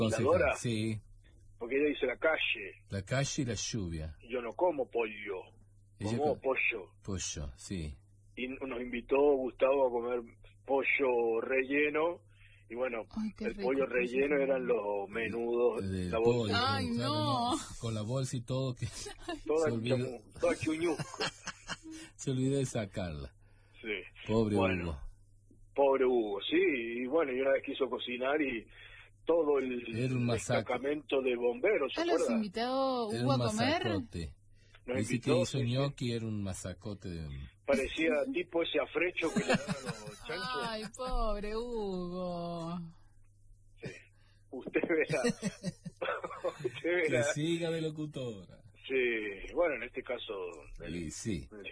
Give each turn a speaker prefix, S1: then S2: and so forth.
S1: La Dora,
S2: Sí,
S1: porque ella dice la calle.
S2: la calle y la lluvia.
S1: Yo no como pollo,
S2: Ella
S1: como
S2: co-
S1: pollo.
S2: Pollo, sí.
S1: Y nos invitó Gustavo a comer pollo relleno. Y bueno,
S3: Ay, qué
S1: el
S3: rico
S1: pollo
S3: el pollo
S1: relleno
S3: relleno.
S1: eran los menudos,
S2: Del
S1: la
S2: pollo,
S1: bolsa,
S3: Ay,
S2: claro,
S3: no.
S2: con la bolsa y todo, que
S1: toda,
S2: se olvidó,
S1: toda chuñusco.
S2: se olvidó de sacarla.
S1: Sí.
S2: Pobre
S1: Bueno,
S2: Hugo.
S1: pobre Hugo, sí. Y bueno, y una vez quiso cocinar y todo el
S2: Era un masacre.
S1: destacamento de bomberos, ¿se
S3: ¿Ya los
S1: acuerda?
S3: invitado
S2: Era
S3: Hugo
S2: un
S3: a comer?
S2: masacote.
S1: Nos
S2: Dice
S1: invitó,
S2: que hizo
S1: sí, sí.
S2: ñoqui, era un masacote de...
S1: Parecía tipo ese afrecho que le daban a los chanchos.
S3: Ay, pobre Hugo.
S1: Sí. Usted verá. Usted
S2: Que
S1: verá.
S2: siga de locutora.
S1: Sí, bueno, en este caso...
S2: Y sí.